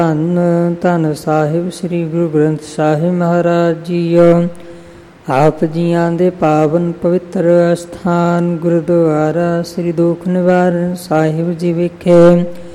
ਧੰਨ ਧੰਨ ਸਾਹਿਬ ਸ੍ਰੀ ਗੁਰੂ ਗ੍ਰੰਥ ਸਾਹਿਬ ਮਹਾਰਾਜ ਜੀਓ। ਆਪ ਜੀਆਂ ਦੇ ਪਾਵਨ ਪਵਿੱਤਰ ਅਸਥਾਨ ਗੁਰਦੁਆਰਾ ਸ੍ਰੀ ਦੁਖ ਨਿਵਾਰਨ ਸਾਹਿਬ ਜੀ ਵਿਖੇ